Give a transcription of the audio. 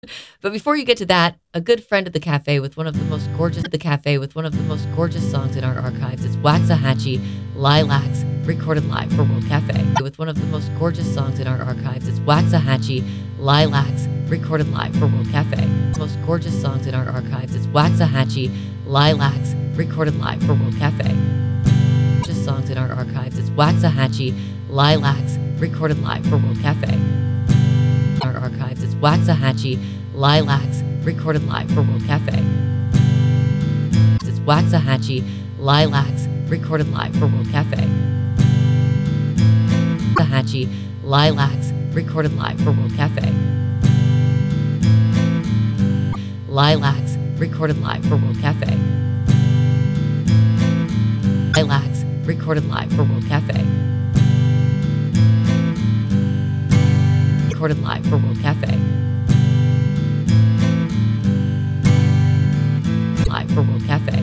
But before you get to that, a good friend at the cafe with one of the most gorgeous songs in our archives. It's Waxahachie, Lilacs, recorded live for World Cafe. With one of the most gorgeous songs in our archives. It's Waxahachie, Lilacs, recorded live for World Cafe. Most gorgeous songs in our archives. It's Waxahachie, Lilacs, recorded live for World Cafe. Gorgeous songs in our archives. It's Waxahachie, Lilacs, recorded live for World Cafe. Our archives. It's Waxahachie, Lilacs, recorded live for World Cafe. It's Waxahachie, Lilacs, recorded live for World Cafe. Waxahachie, Lilacs, recorded live for World Cafe. Lilacs, recorded live for World Cafe. Lilacs, recorded live for World Cafe. Recorded live for World Cafe. Live for World Cafe.